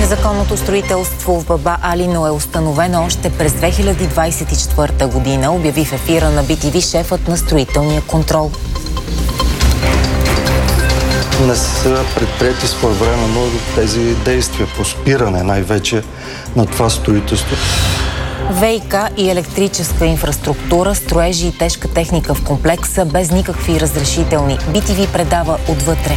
Незаконното строителство в Баба Алино е установено още през 2024 година, обяви в ефира на BTV шефът на строителния контрол. Не са предприети своевременно тези действия по спиране най-вече на това строителство. ВиК и електрическа инфраструктура, строежи и тежка техника в комплекса без никакви разрешителни. BTV предава отвътре.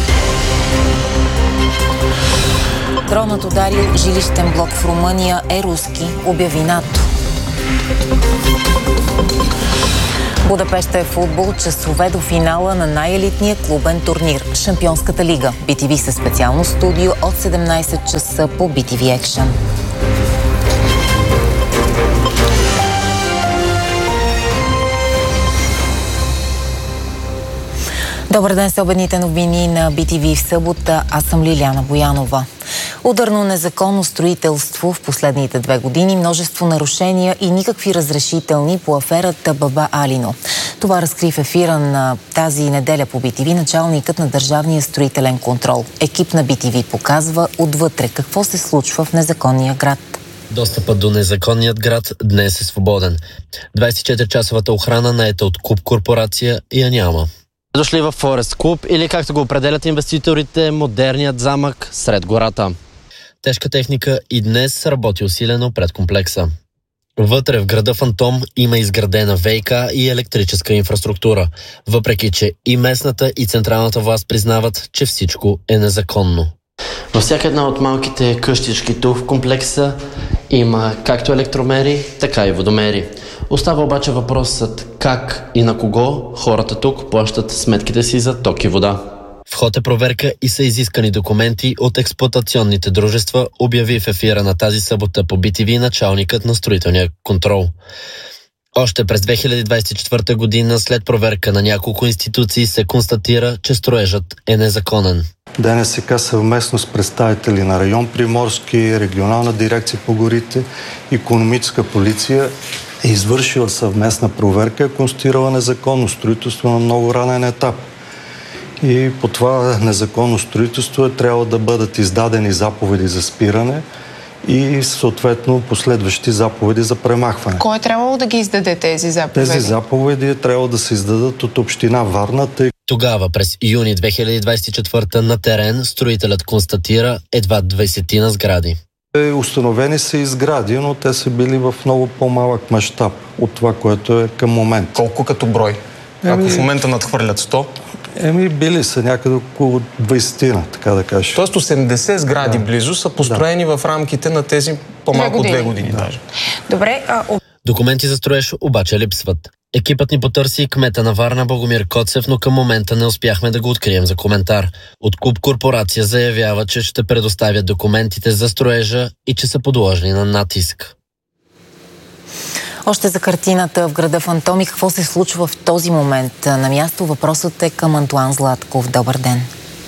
Дронът ударил жилищен блок в Румъния е руски, обяви НАТО. Будапеща е футбол, часове до финала на най-елитния клубен турнир – Шампионската лига. BTV със специално студио от 17 часа по BTV Action. Добър ден, с обедните новини на BTV в събота. Аз съм Лиляна Боянова. Ударно незаконно строителство в последните 2 години, множество нарушения и никакви разрешителни по аферата Баба Алино. Това разкри в ефира на тази неделя по BTV началникът на Държавния строителен контрол. Екип на BTV показва отвътре какво се случва в незаконния град. Достъпът до незаконният град днес е свободен. 24-часовата охрана наета от Куб корпорация я няма. Дошли в Форест Клуб или, както го определят инвеститорите, модерният замък сред гората. Тежка техника и днес работи усилено пред комплекса. Вътре в града Фантом има изградена ВиК и електрическа инфраструктура, въпреки че и местната и централната власт признават, че всичко е незаконно. Във всяка една от малките къщички тук в комплекса има както електромери, така и водомери. Остава обаче въпросът как и на кого хората тук плащат сметките си за ток и вода. В ход е проверка и са изискани документи от експлоатационните дружества, обяви в ефира на тази събота по BTV началникът на строителния контрол. Още през 2024 година, след проверка на няколко институции, се констатира, че строежът е незаконен. ДНСК съвместно с представители на район Приморски, регионална дирекция по горите, икономическа полиция е извършила съвместна проверка и констатирала незаконно строителство на много ранен етап. И по това незаконно строителство е трябвало да бъдат издадени заповеди за спиране и съответно последващи заповеди за премахване. Кой е трябвало да ги издаде тези заповеди? Тези заповеди е трябвало да се издадат от община Варна. Тогава, през юни 2024 на терен, строителят констатира едва 20 сгради. Установени са и сгради, но те са били в много по-малък мащаб от това, което е към момента. Колко като брой? Ако в момента надхвърлят 100? Били са някъде около 20, така да кажа. Тоест 80 сгради близо са построени в рамките на тези по-малко 2 години. Даже. Добре. Документи за строеж обаче липсват. Екипът ни потърси кмета на Варна Богомир Коцев, но към момента не успяхме да го открием за коментар. От Куб корпорация заявява, че ще предоставят документите за строежа и че са подложени на натиск. Още за картината в града Фантом и какво се случва в този момент на място. Въпросът е към Антуан Златков. Добър ден.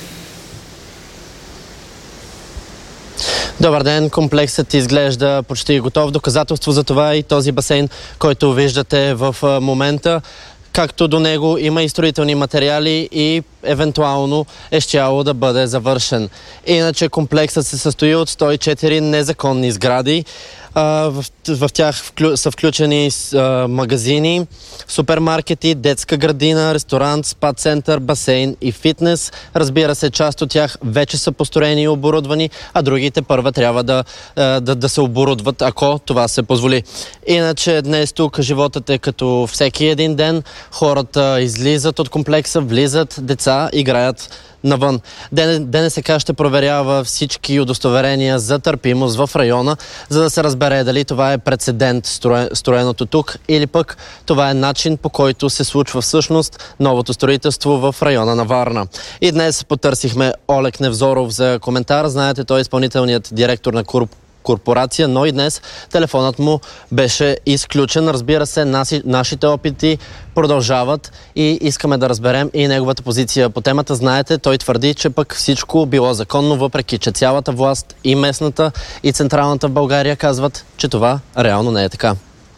Добър ден, комплексът изглежда почти готов. Доказателство за това и този басейн, който виждате в момента. Както до него има и строителни материали и евентуално е щяло да бъде завършен. Иначе комплексът се състои от 104 незаконни сгради. В тях са включени магазини, супермаркети, детска градина, ресторант, спа център, басейн и фитнес. Разбира се, част от тях вече са построени и оборудвани, а другите първа трябва да се оборудват, ако това се позволи. Иначе днес тук животът е като всеки един ден. Хората излизат от комплекса, влизат, деца играят навън. ДНСК ще проверява всички удостоверения за търпимост в района, за да се разбере дали това е прецедент строеното тук или пък това е начин, по който се случва всъщност новото строителство в района на Варна. И днес потърсихме Олег Невзоров за коментар. Знаете, той е изпълнителният директор на корпорация, но и днес телефонът му беше изключен. Разбира се, нашите опити продължават и искаме да разберем и неговата позиция по темата. Знаете, той твърди, че пък всичко било законно, въпреки че цялата власт и местната, и централната в България казват, че това реално не е така.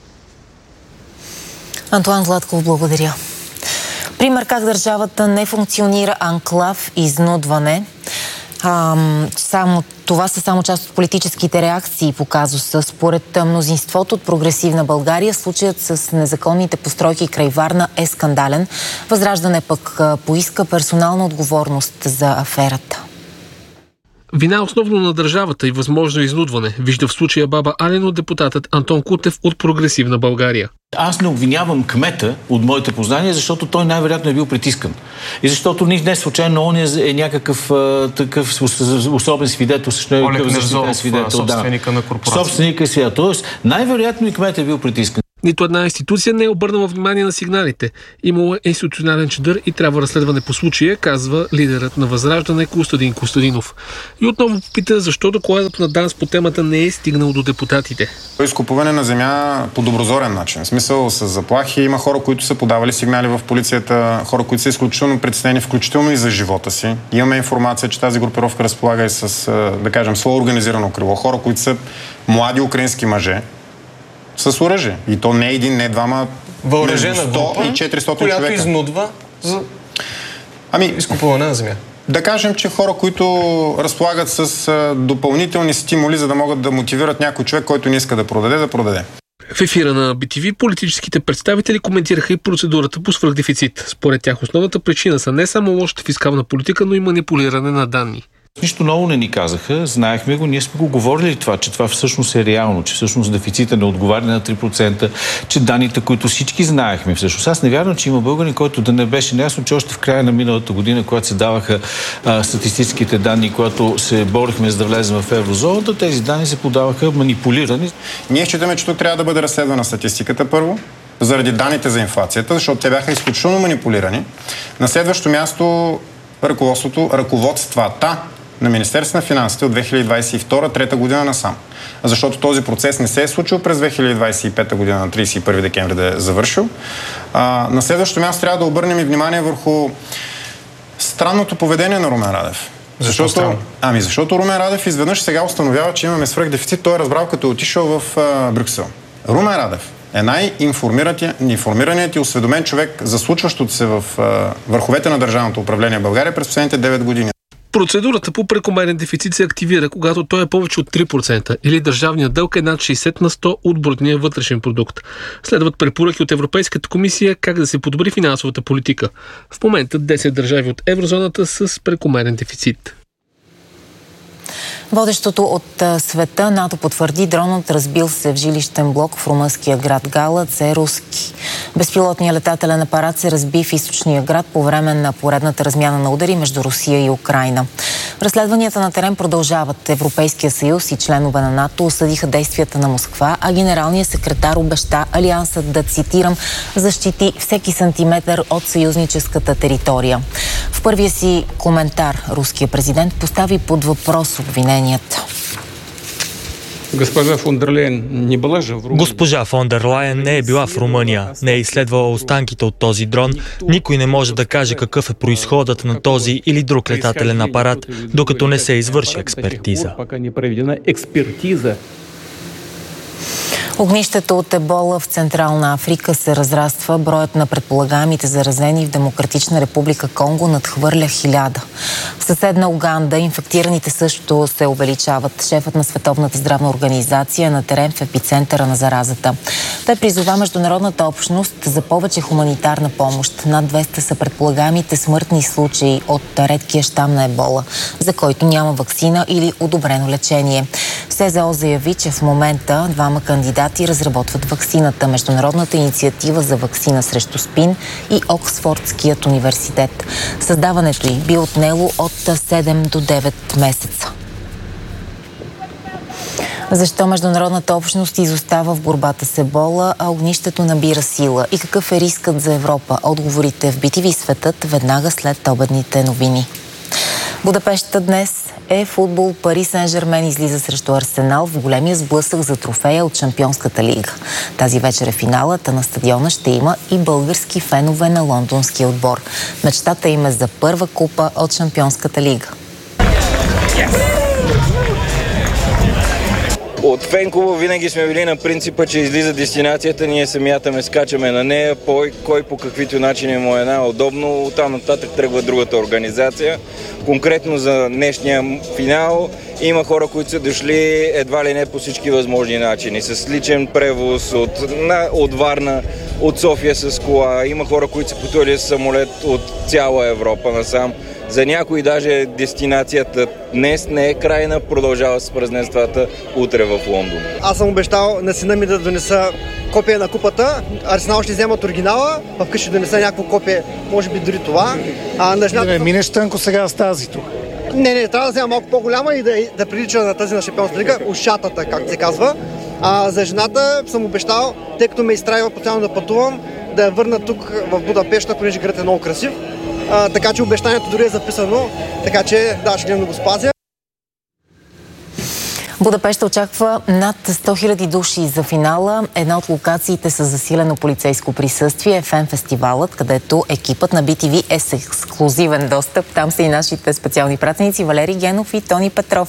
Антуан Златков, благодаря. Пример как държавата не функционира, анклав, изнудване. Това са само част от политическите реакции по казуса. Според мнозинството от Прогресивна България, случаят с незаконните постройки край Варна е скандален. Възраждане пък поиска персонална отговорност за аферата. Вина основно на държавата и възможно изнудване, вижда в случая баба Алено депутатът Антон Кутев от Прогресивна България. Аз не обвинявам кмета от моите познания, защото той най-вероятно е бил притискан. И защото не случайно он е някакъв такъв особен свидетел, също е защитен свидетел. Собственика на корпорация. Собственика и свидетел. Тоест, най-вероятно и кмет е бил притискан. Нито една институция не е обърнала внимание на сигналите. Имало е институционален чадър и трябва разследване по случая, казва лидерът на Възраждане Костадин Костадинов. И отново попита защо докладът на ДАНС по темата не е стигнал до депутатите. Изкупуване на земя по доброзорен начин. В смисъл с заплахи. Има хора, които са подавали сигнали в полицията, хора, които са изключително притеснени, включително и за живота си. Имаме информация, че тази групировка разполага и с, да кажем, слабо организирано крило. Хора, които са млади украински мъже, с оръжие. И то не един, не двама, въоръжена група, и 400 която човека. изнудва за изкупуване на земя. Да кажем, че хора, които разполагат с допълнителни стимули, за да могат да мотивират някой човек, който не иска да продаде. В ефира на BTV политическите представители коментираха и процедурата по свръхдефицит. Според тях основната причина са не само лошата фискална политика, но и манипулиране на данни. Нищо ново не ни казаха, знаехме го, ние сме го говорили това, че това всъщност е реално, че всъщност дефицита не отговаря на 3%, че данните, които всички знаехме всъщност. Аз не вярвам, че има българин, който да не беше неясно, че още в края на миналата година, когато се даваха статистическите данни, когато се борихме за да влезем в еврозоната, тези данни се подаваха манипулирани. Ние считаме, че тук трябва да бъде разследвана статистиката първо, заради данните за инфлацията, защото те бяха изключително манипулирани. На следващо място ръководствата на Министерството на финансите от 2022-2023 година насам. Защото този процес не се е случил през 2025 година на 31 декември да е завършил. На следващото място трябва да обърнем и внимание върху странното поведение на Румен Радев. Защото Румен Радев изведнъж сега установява, че имаме свръхдефицит. Той е разбрал, като е отишъл в Брюксел. Румен Радев е най-информираният и осведомен човек за случващото се в върховете на държавното управление в България през последните 9 години. Процедурата по прекомерен дефицит се активира, когато той е повече от 3% или държавният дълг е над 60% от брутния вътрешен продукт. Следват препоръки от Европейската комисия как да се подобри финансовата политика. В момента 10 държави от еврозоната са с прекомерен дефицит. Водещото от света НАТО потвърди, дронът разбил се в жилищен блок в румънския град Галац е руски. Безпилотният летателен апарат се разби в източния град по време на поредната размяна на удари между Русия и Украйна. Разследванията на терен продължават. Европейския съюз и членове на НАТО осъдиха действията на Москва, а генералният секретар обеща Алиансът да, цитирам, защити всеки сантиметър от съюзническата територия. В първия си коментар руският президент постави под въпрос обвиненията. Госпожа фон дер Лайен не е била в Румъния, не е изследвала останките от този дрон. Никой не може да каже какъв е произходът на този или друг летателен апарат, докато не се извърши експертиза. Огнището от ебола в Централна Африка се разраства. Броят на предполагаемите заразени в Демократична република Конго надхвърля 1000. В съседна Уганда инфектираните също се увеличават. Шефът на Световната здравна организация е на терен в епицентъра на заразата. Той призова международната общност за повече хуманитарна помощ. Над 200 са предполагаемите смъртни случаи от редкия щам на ебола, за който няма ваксина или одобрено лечение. СЗО заяви, че в момента двама кандидати разработват ваксината. Международната инициатива за ваксина срещу СПИН и Оксфордският университет. Създаването й би отнело от 7 до 9 месеца. Защо международната общност изостава в борбата с ебола, а огнището набира сила? И какъв е рискът за Европа? Отговорите в BTV Светът веднага след обедните новини. Будапеща днес е футбол. Пари Сен-Жермен излиза срещу Арсенал в големия сблъсък за трофея от Шампионската лига. Тази вечер е финалът, а на стадиона ще има и български фенове на лондонския отбор. Мечтата им е за първа купа от Шампионската лига. От фен-клуба винаги сме били на принципа, че излиза дестинацията, ние се мятаме, скачаме на нея, кой по каквито начини му е най-удобно, оттам нататък тръгва другата организация. Конкретно за днешния финал има хора, които са дошли едва ли не по всички възможни начини. С личен превоз от Варна, от София с кола. Има хора, които са пътували с самолет от цяла Европа насам. За някои даже дестинацията днес не е крайна, продължава с празненствата утре в Лондон. Аз съм обещал на сина ми да донеса копия на купата. Арсенал ще вземат оригинала, вкъщи ще донеса някакво копие, може би дори това. Минеш тънко сега с тази тук. Не, трябва да взема малко по-голяма и да прилича на тази на Шампионската лига, ушатата, както се казва. За жената съм обещал, тъй като ме изтрайва постоянно да пътувам, да я върна тук в Будапеща, понеже градът е много красив. Така че обещанието дори е записано, така че ще гледам да го спазя. Будапеща очаква над 100 000 души за финала. Една от локациите с засилено полицейско присъствие е фен-фестивалът, където екипът на BTV е с ексклузивен достъп. Там са и нашите специални пратеници Валери Генов и Тони Петров.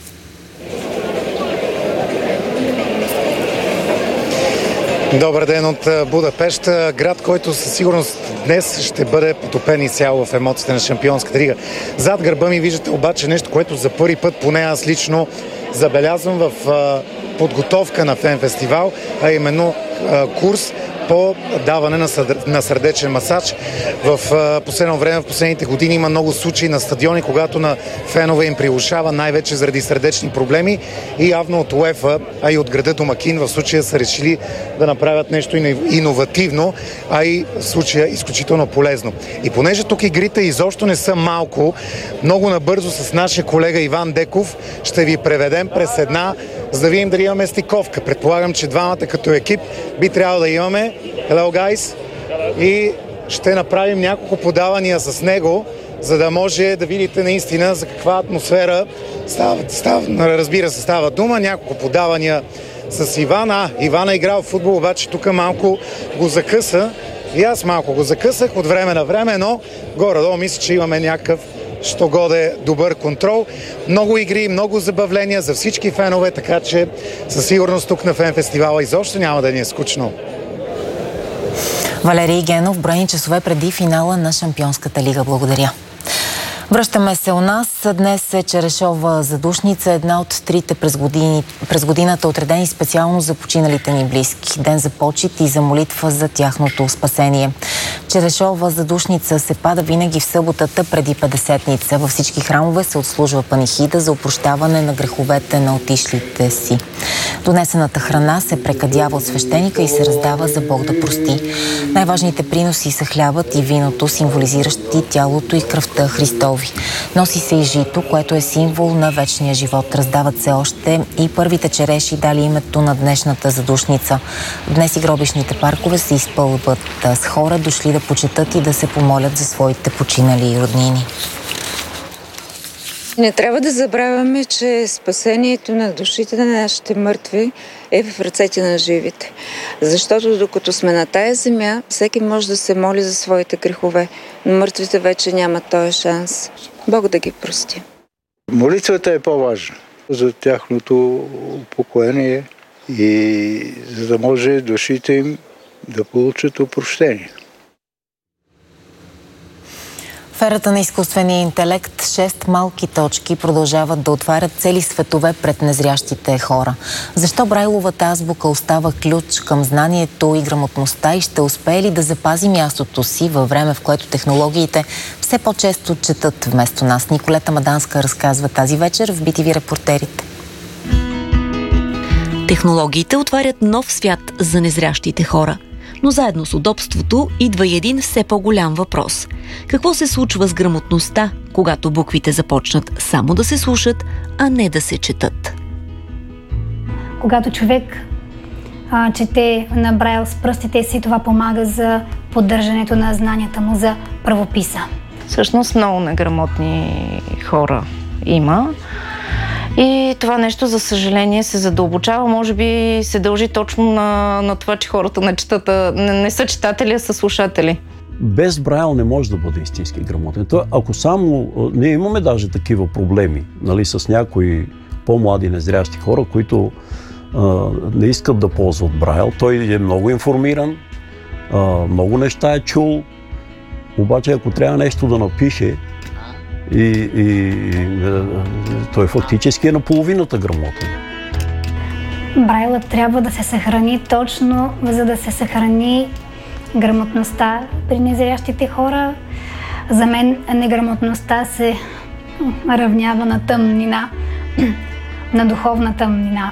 Добър ден от Будапеща, град, който със сигурност днес ще бъде потопен изцяло в емоциите на Шампионската лига. Зад гърба ми виждате обаче нещо, което за първи път, поне аз лично, забелязвам в подготовка на фен-фестивал, а именно курс по даване на сърдечен масаж. В последно време, в последните години има много случаи на стадиони, когато на фенове им прилушава, най-вече заради сърдечни проблеми, и явно от УЕФА, а и от града домакин в случая са решили да направят нещо иновативно, а и в случая изключително полезно. И понеже тук игрите изобщо не са малко, много набързо с нашия колега Иван Деков ще ви преведем през една, за да видим дали имаме стиковка. Предполагам, че двамата като екип би трябвало да имаме. Hello, guys! И ще направим няколко подавания с него, за да може да видите наистина за каква атмосфера става дума. Няколко подавания с Иван. Иван е играл в футбол, обаче тук малко го закъса. И аз малко го закъсах от време на време, но горе-долу мисля, че имаме някакъв щогоде добър контрол. Много игри, много забавления за всички фенове, така че със сигурност тук на фен-фестивала изобщо няма да ни е скучно. Валерий Генов, броени часове преди финала на Шампионската лига. Благодаря. Връщаме се у нас. Днес е Черешова задушница, една от трите през годината, отредени специално за починалите ни близки. Ден за почит и за молитва за тяхното спасение. Черешова задушница се пада винаги в съботата преди Петдесетница. Във всички храмове се отслужва панихида за опрощаване на греховете на отишлите си. Донесената храна се прекадява от свещеника и се раздава за Бог да прости. Най-важните приноси са хлябът и виното, символизиращи тялото и кръвта Христови. Носи се и жито, което е символ на вечния живот. Раздават се още и първите череши, дали името на днешната задушница. Днес и гробищните паркове се изпълват с хора, дошли да почетат и да се помолят за своите починали роднини. Не трябва да забравяме, че спасението на душите на нашите мъртви е в ръцете на живите. Защото докато сме на тая земя, всеки може да се моли за своите грехове, но мъртвите вече нямат този шанс. Бог да ги прости. Молитвата е по-важна за тяхното упокоение и за да може душите им да получат опрощение. В ерата на изкуствения интелект 6 малки точки продължават да отварят цели светове пред незрящите хора. Защо Брайловата азбука остава ключ към знанието и грамотността и ще успее ли да запази мястото си във време, в което технологиите все по-често четат вместо нас? Николета Маданска разказва тази вечер в BTV Репортерите. Технологиите отварят нов свят за незрящите хора. Но заедно с удобството идва и един все по-голям въпрос. Какво се случва с грамотността, когато буквите започнат само да се слушат, а не да се четат? Когато човек чете на Брайл с пръстите си, това помага за поддържането на знанията му за правописа. Всъщност много неграмотни хора има. И това нещо, за съжаление, се задълбочава. Може би се дължи точно на това, че хората не са читатели, а са слушатели. Без Брайл не може да бъде истински грамотен. Ако само... Ние имаме даже такива проблеми, нали, с някои по-млади незрящи хора, които не искат да ползват Брайл. Той е много информиран, много неща е чул, обаче ако трябва нещо да напише, той фактически е на половината грамотен. Брайлът трябва да се съхрани точно, за да се съхрани грамотността при незрящите хора. За мен неграмотността се равнява на тъмнина, на духовна тъмнина.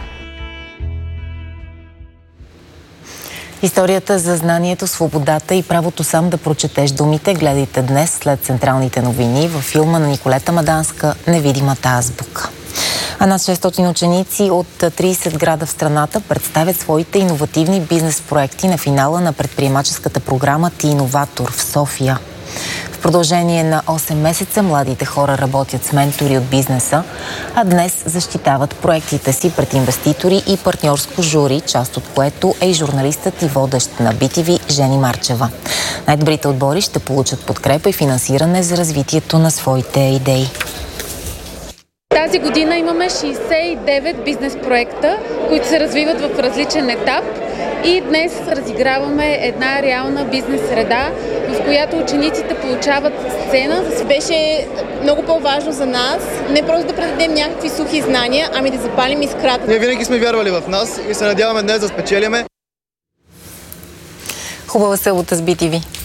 Историята за знанието, свободата и правото сам да прочетеш думите гледайте днес след централните новини във филма на Николета Маданска «Невидимата азбука». А над 600 ученици от 30 града в страната представят своите иновативни бизнес проекти на финала на предприемаческата програма Ти иноватор в София. В продължение на 8 месеца младите хора работят с ментори от бизнеса, а днес защитават проектите си пред инвеститори и партньорско жури, част от което е и журналистът и водещ на BTV Жени Марчева. Най-добрите отбори ще получат подкрепа и финансиране за развитието на своите идеи. Тази година имаме 69 бизнес проекта, които се развиват в различен етап. И днес разиграваме една реална бизнес среда, в която учениците получават сцена. Беше много по-важно за нас не просто да предадем някакви сухи знания, ами да запалим искрата. Ние винаги сме вярвали в нас и се надяваме днес да спечелиме. Хубава събота с BTV.